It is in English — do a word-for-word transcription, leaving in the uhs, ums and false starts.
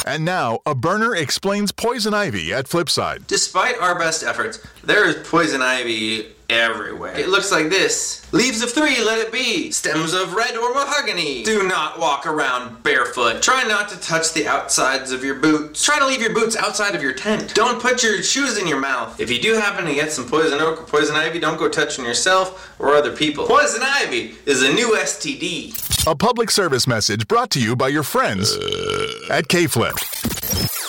And now, a burner explains poison ivy at Flipside. Despite our best efforts, there is poison ivy everywhere. It looks like this. Leaves of three, let it be. Stems of red or mahogany. Do not walk around barefoot. Try not to touch the outsides of your boots. Try to leave your boots outside of your tent. Don't put your shoes in your mouth. If you do happen to get some poison oak or poison ivy, don't go touching yourself or other people. Poison ivy is a new S T D. A public service message brought to you by your friends at K-Flip.